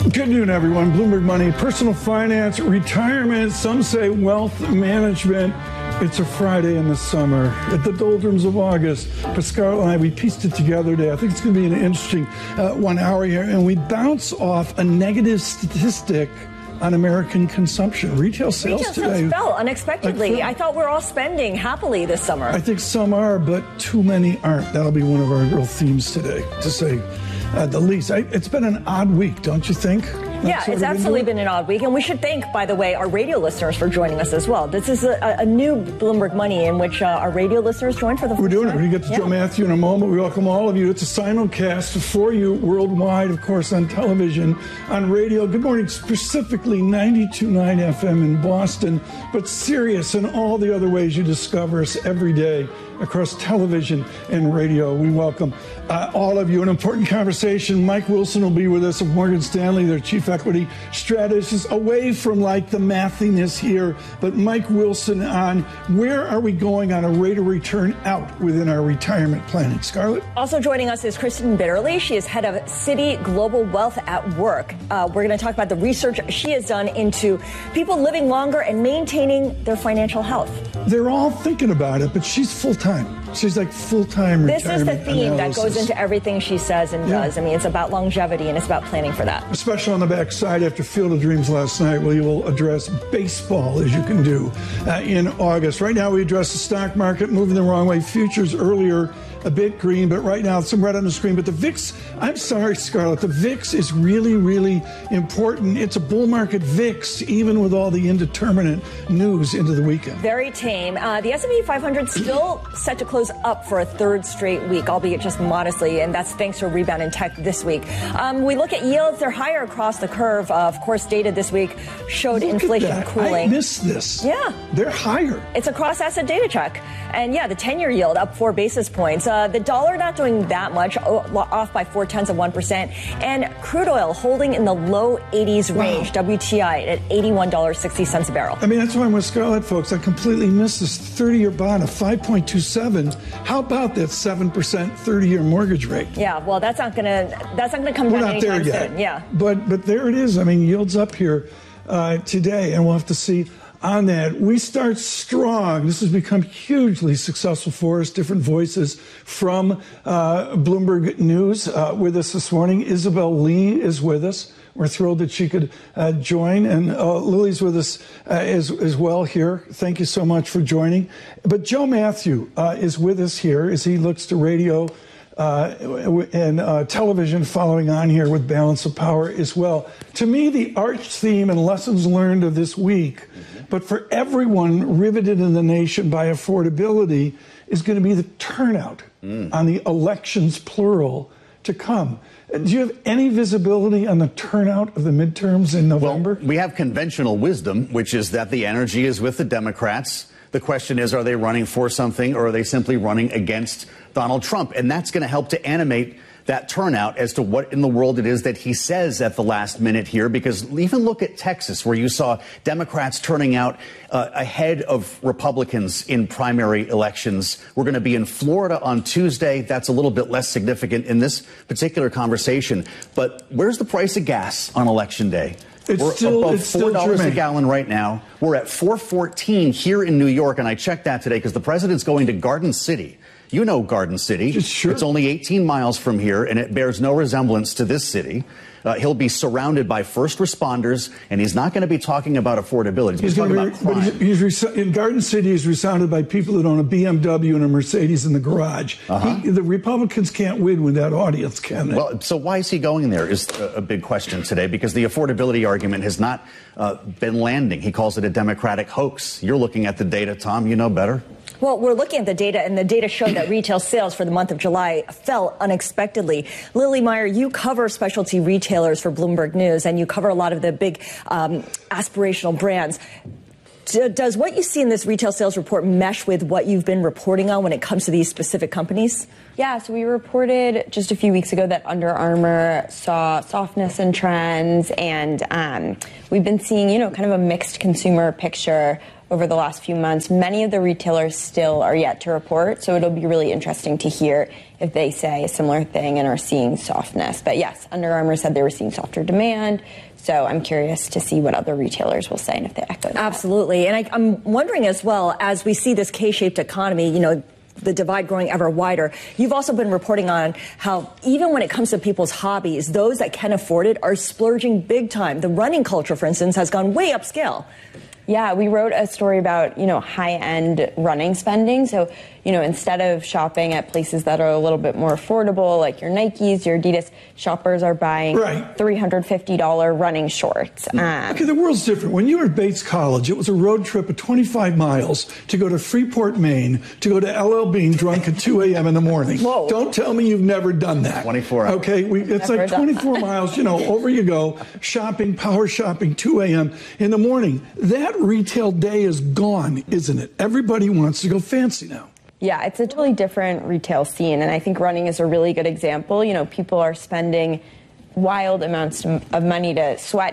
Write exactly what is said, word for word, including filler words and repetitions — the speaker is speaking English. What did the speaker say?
Good noon, everyone. Bloomberg Money, personal finance, retirement, some say wealth management. It's a Friday in the summer at the doldrums of August. Pascal and I, we pieced it together today. I think it's going to be an interesting uh, one hour here. And we bounce off a negative statistic on American consumption. Retail sales Retail today sales fell unexpectedly. Like, I thought we we're all spending happily this summer. I think some are, but too many aren't. That'll be one of our real themes today, to say uh, the least. I, it's been an odd week, don't you think? Yeah, it's absolutely been an odd week. And we should thank, by the way, our radio listeners for joining us as well. This is a, a new Bloomberg Money in which uh, our radio listeners join for the first We're doing time. it. We're going to get to yeah. Joe Matthew in a moment. We welcome all of you. It's a simulcast for you worldwide, of course, on television, on radio. Good morning, specifically ninety-two point nine F M in Boston, but Sirius and all the other ways you discover us every day across television and radio. We welcome uh, all of you. An important conversation. Mike Wilson will be with us of Morgan Stanley, their chief equity strategist, away from like the mathiness here, but Mike Wilson on where are we going on a rate of return out within our retirement planning. Scarlett? Also joining us is Kristen Bitterly. She is head of Citi Global Wealth at Work. Uh, we're going to talk about the research she has done into people living longer and maintaining their financial health. They're all thinking about it, but she's full-time. She's like full-time This is retirement the theme analysis. that goes into everything she says and Yeah. does. I mean, it's about longevity and it's about planning for that. Especially on the backside after Field of Dreams last night, where you will address baseball as you can do uh, in August. Right now, we address the stock market moving the wrong way. Futures earlier a bit green, but right now some red on the screen. But the V I X, I'm sorry, Scarlett, the V I X is really, really important. It's a bull market V I X, even with all the indeterminate news into the weekend. Very tame. Uh, the S and P five hundred still set to close up for a third straight week, albeit just modestly, and that's thanks to a rebound in tech this week. Um, we look at yields. They're higher across the curve. Uh, of course, data this week showed Look inflation at that. cooling. I missed this. Yeah. They're higher. It's a cross-asset data check. And, yeah, the ten-year yield up four basis points. Uh, the dollar not doing that much, off by four-tenths of one percent. And crude oil holding in the low eighties range, wow. W T I at eighty-one dollars and sixty cents a barrel. I mean, that's why I'm with Scarlett, folks. I completely missed this thirty-year bond of five point two seven. How about that seven percent thirty-year mortgage rate? Yeah, well, that's not going to that's not going to come We're down not there anytime yet. soon. Yeah. But, but there it is. I mean, yields up here uh, today, and we'll have to see on that. We start strong. This has become hugely successful for us. Different voices from uh, Bloomberg News uh, with us this morning. Isabel Lee is with us. We're thrilled that she could uh, join. And uh, Lily's with us uh, as, as well here. Thank you so much for joining. But Joe Matthew uh, is with us here as he looks to radio Uh, and uh, television following on here with Balance of Power as well. To me, the arch theme and lessons learned of this week, mm-hmm. but for everyone riveted in the nation by affordability, is going to be the turnout mm. on the elections, plural, to come. Do you have any visibility on the turnout of the midterms in November? Well, we have conventional wisdom, which is that the energy is with the Democrats. The question is, are they running for something or are they simply running against Donald Trump? And that's going to help to animate that turnout as to what in the world it is that he says at the last minute here, because even look at Texas, where you saw Democrats turning out uh, ahead of Republicans in primary elections. We're going to be in Florida on Tuesday. That's a little bit less significant in this particular conversation. But where's the price of gas on Election Day? It's We're still, above it's still four dollars a germane. gallon right now. We're at four fourteen here in New York, and I checked that today because the president's going to Garden City. You know Garden City. Sure. It's only eighteen miles from here, and it bears no resemblance to this city. Uh, he'll be surrounded by first responders, and he's not going to be talking about affordability. He's, He's talking gonna about be, but crime. he's, he's rec- in Garden City, he's resounded by people that own a B M W and a Mercedes in the garage. Uh-huh. He, the Republicans can't win with that audience, can they? Well, so why is he going there is a, a big question today, because the affordability argument has not uh, been landing. He calls it a Democratic hoax. You're looking at the data, Tom. You know better. Well, we're looking at the data, and the data showed that retail sales for the month of July fell unexpectedly. Lily Meyer, you cover specialty retailers for Bloomberg News, and you cover a lot of the big um, aspirational brands. D- does what you see in this retail sales report mesh with what you've been reporting on when it comes to these specific companies? Yeah, so we reported just a few weeks ago that Under Armour saw softness in trends, and um, we've been seeing, you know, kind of a mixed consumer picture over the last few months. Many of the retailers still are yet to report, so it'll be really interesting to hear if they say a similar thing and are seeing softness. But yes, Under Armour said they were seeing softer demand. So I'm curious to see what other retailers will say and if they echo that. Absolutely. And I, I'm wondering as well, as we see this K-shaped economy, you know, the divide growing ever wider. You've also been reporting on how even when it comes to people's hobbies, those that can afford it are splurging big time. The running culture, for instance, has gone way upscale. Yeah, we wrote a story about, you know, high-end running spending. So, you know, instead of shopping at places that are a little bit more affordable, like your Nikes, your Adidas, shoppers are buying right. three hundred fifty dollars running shorts. Um, okay, the world's different. When you were at Bates College, it was a road trip of twenty-five miles to go to Freeport, Maine, to go to L L Bean drunk at two a.m. in the morning. Whoa. Don't tell me you've never done that. twenty-four hours. Okay, we, it's Never like twenty-four miles, you know, over you go, shopping, power shopping, two a.m. in the morning. That retail day is gone, isn't it? Everybody wants to go fancy now. Yeah, it's a totally different retail scene, and I think running is a really good example. You know, people are spending wild amounts of money to sweat